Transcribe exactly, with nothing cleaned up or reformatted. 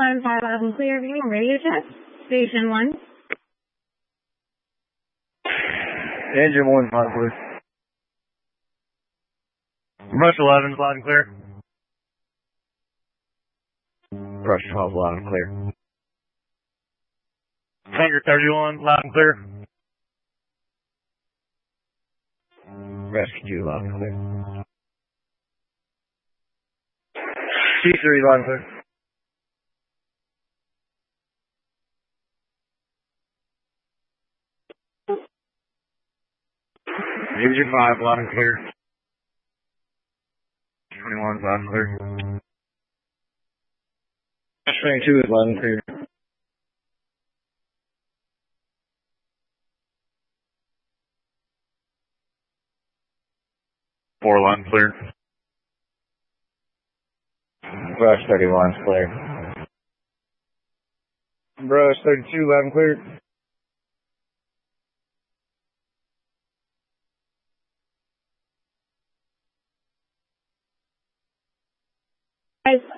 one five loud and clear. Radio check. Station one. Engine one loud and clear. Rush eleven loud and clear. Rush twelve loud and clear. Tanker thirty-one loud and clear. Rescue two loud and clear. T three loud and clear. Engine five loud and clear. twenty-one loud and clear. twenty-two is loud and clear. Four loud and clear. Brush thirty-one is clear. Brush thirty-two loud and clear. Guys,